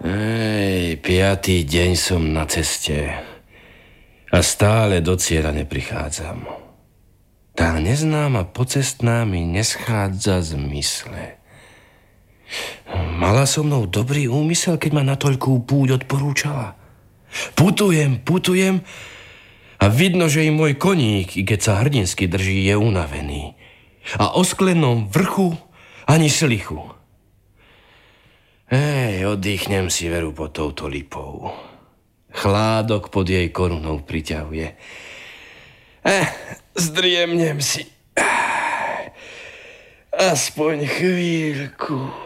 5. deň som na ceste a stále do cieľa neprichádzam. Tá neznáma pocestná mi neschádza z mysle. Mala so mnou dobrý úmysel, keď ma na toľkú púť odporúčala. Putujem a vidno, že i môj koník, i keď sa hrdinsky drží, je unavený. A o sklenom vrchu ani slichu. Oddychnem si veru pod touto lipou. Chládok pod jej korunou priťahuje. Zdriemnem si. Aspoň chvíľku.